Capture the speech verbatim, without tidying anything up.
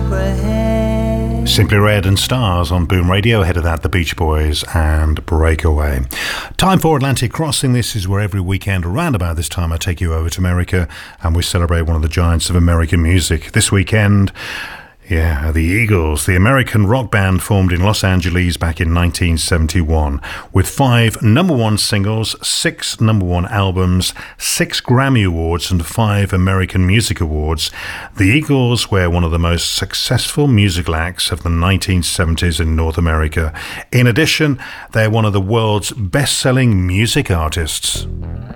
Simply Red and Stars on Boom Radio. Ahead of that, the Beach Boys and Breakaway. Time for Atlantic Crossing. This is where every weekend around about this time I take you over to America and we celebrate one of the giants of American music. This weekend, yeah, the Eagles, the American rock band formed in Los Angeles back in nineteen seventy-one, with five number one singles, six number one albums, six Grammy Awards and five American Music Awards. The Eagles were one of the most successful musical acts of the nineteen seventies in North America. In addition, they're one of the world's best-selling music artists.